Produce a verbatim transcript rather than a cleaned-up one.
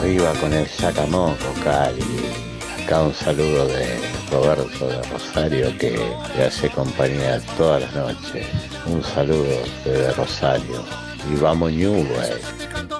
arriba con el Yacamoco, Cali. Acá un saludo de Roberto de Rosario que le hace compañía todas las noches. Un saludo desde Rosario. Y vamos Newell.